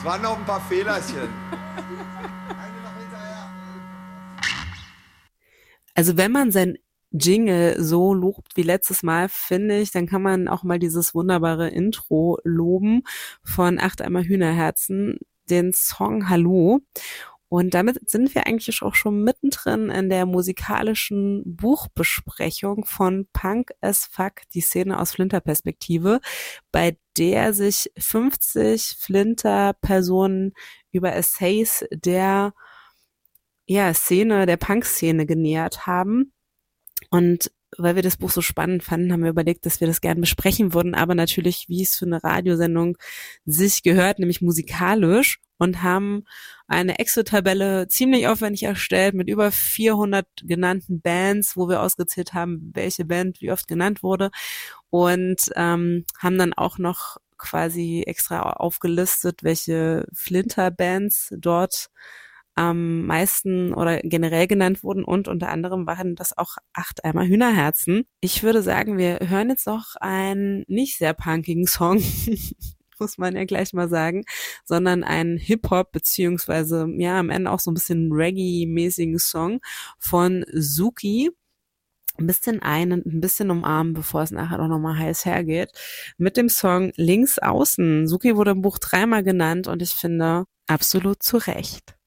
Es waren noch ein paar Fehlerchen. Also wenn man sein Jingle so lobt wie letztes Mal, finde ich, dann kann man auch mal dieses wunderbare Intro loben von Acht Eimer Hühnerherzen, den Song Hallo. Und damit sind wir eigentlich auch schon mittendrin in der musikalischen Buchbesprechung von Punk as Fuck, die Szene aus Flinter-Perspektive, bei der sich 50 Flinter-Personen über Essays der Szene, der Punk-Szene genähert haben. Und weil wir das Buch so spannend fanden, haben wir überlegt, dass wir das gerne besprechen würden, aber natürlich, wie es für eine Radiosendung sich gehört, nämlich musikalisch, und haben eine Excel-Tabelle ziemlich aufwendig erstellt mit über 400 genannten Bands, wo wir ausgezählt haben, welche Band wie oft genannt wurde, und haben dann auch noch quasi extra aufgelistet, welche Flinter-Bands dort am meisten oder generell genannt wurden, und unter anderem waren das auch Acht Eimer Hühnerherzen. Ich würde sagen, wir hören jetzt noch einen nicht sehr punkigen Song, muss man ja gleich mal sagen, sondern einen Hip-Hop beziehungsweise ja am Ende auch so ein bisschen Reggae-mäßigen Song von Suki. Ein bisschen ein und ein bisschen umarmen, bevor es nachher auch nochmal heiß hergeht, mit dem Song Links außen. Suki wurde im Buch 3-mal genannt und ich finde absolut zu Recht.